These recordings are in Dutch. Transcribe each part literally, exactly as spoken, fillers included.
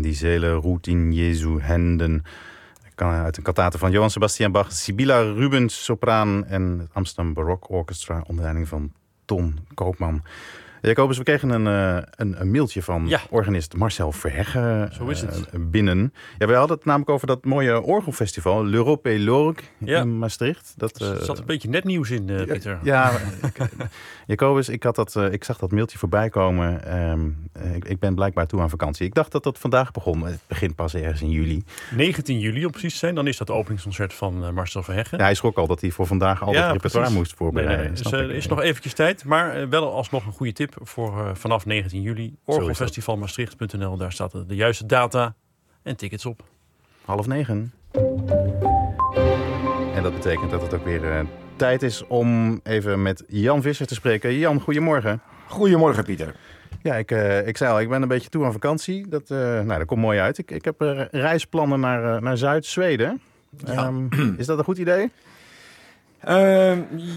Die Seele ruht in Jesu Händen. Uit een kantate van Johann Sebastian Bach, Sibylla Rubens, sopraan en het Amsterdam Baroque Orchestra onder leiding van Ton Koopman. Jacobus, we kregen een, uh, een, een mailtje van ja. organist Marcel Verheggen Zo is het. Uh, binnen. Ja, wij hadden het namelijk over dat mooie orgelfestival, L'Europe et l'Orgue ja. in Maastricht. Dat, uh, er zat een beetje net nieuws in, uh, Pieter. Ja, ja Jacobus, ik, had dat, uh, ik zag dat mailtje voorbij komen. Um, uh, ik, ik ben blijkbaar toe aan vakantie. Ik dacht dat dat vandaag begon. Het begint pas ergens in juli. negentien juli om precies te zijn. Dan is dat het openingsconcert van uh, Marcel Verheggen. Ja, hij schrok al dat hij voor vandaag al ja, het repertoire precies. moest voorbereiden. Nee, nee, nee. Dus, er uh, is nog eventjes tijd. Maar uh, wel alsnog een goede tip voor uh, vanaf negentien juli. orgelfestival maastricht punt n l. Daar staat de, de juiste data en tickets op. Half negen. En dat betekent dat het ook weer uh, tijd is om even met Jan Visser te spreken. Jan, goedemorgen. Goedemorgen, Pieter. Ja, ik, uh, ik zei al, ik ben een beetje toe aan vakantie. Dat, uh, nou, dat komt mooi uit. Ik, ik heb uh, reisplannen naar, uh, naar Zuid-Zweden. Ja. Um, is dat een goed idee? Uh,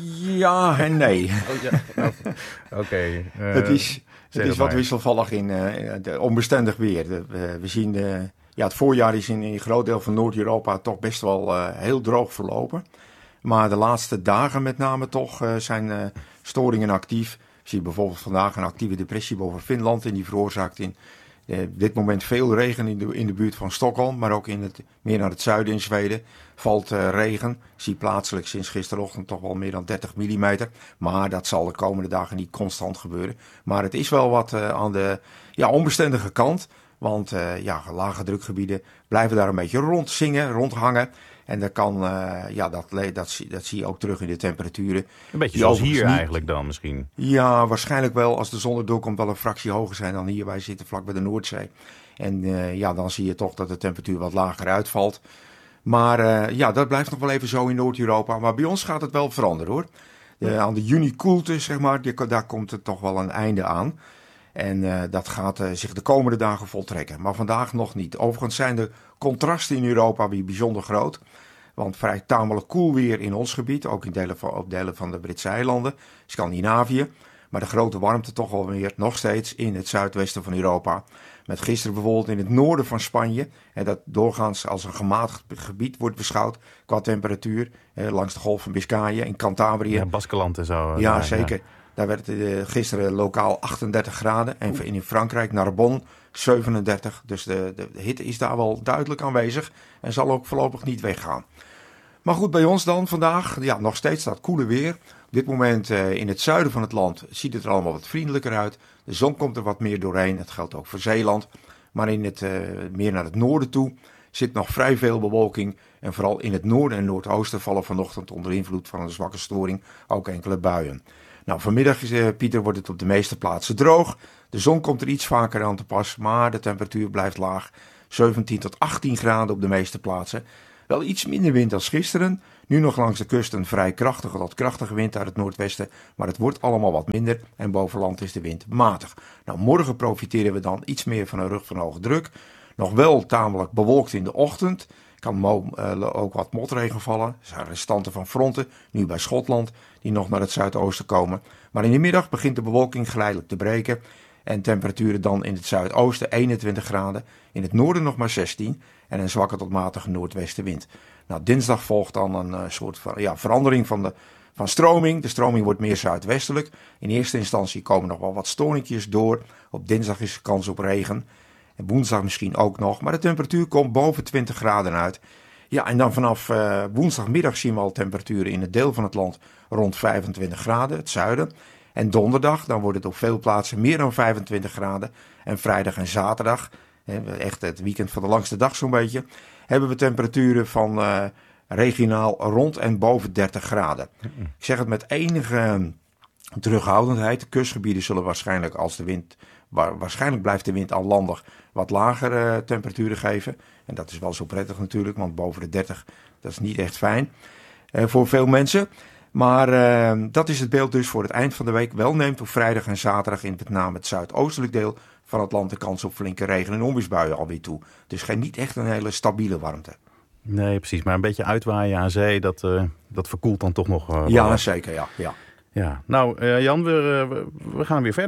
ja en nee. Oh, ja. oh, Oké. Okay. Uh, het is, het is wat wisselvallig in uh, de onbestendig weer. De, uh, we zien, uh, ja, het voorjaar is in een groot deel van Noord-Europa toch best wel uh, heel droog verlopen. Maar de laatste dagen met name toch uh, zijn uh, storingen actief. Je ziet bijvoorbeeld vandaag een actieve depressie boven Finland. En die veroorzaakt in uh, dit moment veel regen in de, in de buurt van Stockholm. Maar ook in het, meer naar het zuiden in Zweden valt uh, regen. Ik zie plaatselijk sinds gisterochtend toch wel meer dan dertig millimeter. Maar dat zal de komende dagen niet constant gebeuren. Maar het is wel wat uh, aan de ja, onbestendige kant. Want uh, ja, lage drukgebieden blijven daar een beetje rondzingen, rondhangen. En dat kan, uh, ja, dat, dat, dat zie je ook terug in de temperaturen. Een beetje zoals hier niet, eigenlijk dan misschien. Ja, waarschijnlijk wel. Als de zon erdoor komt, wel een fractie hoger zijn dan hier. Wij zitten vlak bij de Noordzee. En uh, ja, dan zie je toch dat de temperatuur wat lager uitvalt. Maar uh, ja, dat blijft nog wel even zo in Noord-Europa. Maar bij ons gaat het wel veranderen, hoor. Uh, aan de juni-koelte, zeg maar, die, daar komt het toch wel een einde aan. En uh, dat gaat uh, zich de komende dagen voltrekken. Maar vandaag nog niet. Overigens zijn de contrasten in Europa weer bijzonder groot. Want vrij tamelijk koel weer in ons gebied. Ook in delen van, op delen van de Britse eilanden. Scandinavië. Maar de grote warmte toch wel weer nog steeds in het zuidwesten van Europa. Met gisteren bijvoorbeeld in het noorden van Spanje. En dat doorgaans als een gematigd gebied wordt beschouwd qua temperatuur. Eh, langs de golf van Biscayen in Cantabrië. Ja, Baskeland en zo. Ja, ja zeker. Ja. Daar werd het uh, gisteren lokaal achtendertig graden. En in Frankrijk, Narbonne, zevenendertig. Dus de, de, de hitte is daar wel duidelijk aanwezig. En zal ook voorlopig niet weggaan. Maar goed, bij ons dan vandaag. Ja, nog steeds dat koele weer. Op dit moment uh, in het zuiden van het land ziet het er allemaal wat vriendelijker uit. De zon komt er wat meer doorheen. Dat geldt ook voor Zeeland. Maar in het, uh, meer naar het noorden toe zit nog vrij veel bewolking. En vooral in het noorden en noordoosten vallen vanochtend onder invloed van een zwakke storing ook enkele buien. Nou, vanmiddag, uh, Pieter, wordt het op de meeste plaatsen droog. De zon komt er iets vaker aan te pas, maar de temperatuur blijft laag. zeventien tot achttien graden op de meeste plaatsen. Wel iets minder wind dan gisteren. Nu nog langs de kust een vrij krachtige tot krachtige wind uit het noordwesten. Maar het wordt allemaal wat minder en boven land is de wind matig. Nou, morgen profiteren we dan iets meer van een rug van hoge druk. Nog wel tamelijk bewolkt in de ochtend. Kan mo- uh, ook wat motregen vallen. Er zijn restanten van fronten, nu bij Schotland, die nog naar het zuidoosten komen. Maar in de middag begint de bewolking geleidelijk te breken. En temperaturen dan in het zuidoosten eenentwintig graden. In het noorden nog maar zestien. En een zwakke tot matige noordwestenwind. Nou, dinsdag volgt dan een uh, soort van, ja, verandering van de van stroming. De stroming wordt meer zuidwestelijk. In eerste instantie komen nog wel wat storingjes door. Op dinsdag is er kans op regen. En woensdag misschien ook nog. Maar de temperatuur komt boven twintig graden uit. Ja, en dan vanaf uh, woensdagmiddag zien we al temperaturen in het deel van het land rond vijfentwintig graden, het zuiden. En donderdag, dan wordt het op veel plaatsen meer dan vijfentwintig graden. En vrijdag en zaterdag, echt het weekend van de langste dag zo'n beetje, hebben we temperaturen van uh, regionaal rond en boven dertig graden. Ik zeg het met enige terughoudendheid. De kustgebieden zullen waarschijnlijk, als de wind, waar, waarschijnlijk blijft de wind al landig, wat lagere uh, temperaturen geven. En dat is wel zo prettig natuurlijk, want boven de dertig, dat is niet echt fijn uh, voor veel mensen. Maar uh, dat is het beeld dus voor het eind van de week. Wel neemt op vrijdag en zaterdag in met name het zuidoostelijk deel van het land de kans op flinke regen- en onweersbuien alweer toe. Dus geen niet echt een hele stabiele warmte. Nee, precies. Maar een beetje uitwaaien aan zee, dat, uh, dat verkoelt dan toch nog. Uh, ja, zeker. Ja, ja. ja. Nou, uh, Jan, we, we, we gaan weer verder.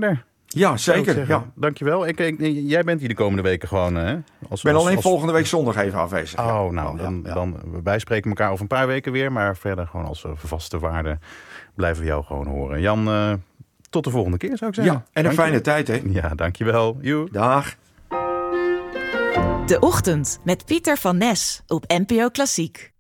Ja, zeker. Ja. Dankjewel. Ik, ik, jij bent hier de komende weken gewoon, hè? Als, Ik ben als, alleen als... volgende week zondag even afwezig. Oh, ja. nou, ja, dan, ja. dan wij spreken elkaar over een paar weken weer. Maar verder gewoon als vaste waarde blijven we jou gewoon horen. Jan, uh, tot de volgende keer zou ik zeggen. Ja, en een Dank fijne je. tijd, hè? Ja, dankjewel. Joe. Dag. De Ochtend met Pieter van Nes op N P O Klassiek.